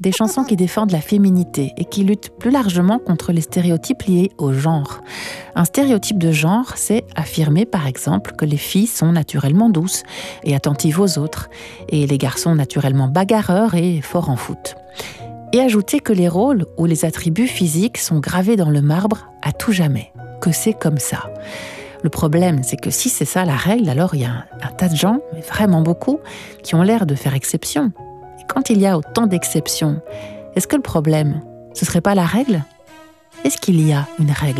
des chansons qui défendent la féminité et qui luttent plus largement contre les stéréotypes liés au genre. Un stéréotype de genre, c'est affirmer par exemple que les filles sont naturellement douces et attentives aux autres, et les garçons naturellement bagarreurs et forts en foot. Et ajouter que les rôles ou les attributs physiques sont gravés dans le marbre à tout jamais, que c'est comme ça. Le problème, c'est que si c'est ça la règle, alors il y a un tas de gens, mais vraiment beaucoup, qui ont l'air de faire exception. Et quand il y a autant d'exceptions, est-ce que le problème, ce serait pas la règle ? Est-ce qu'il y a une règle ?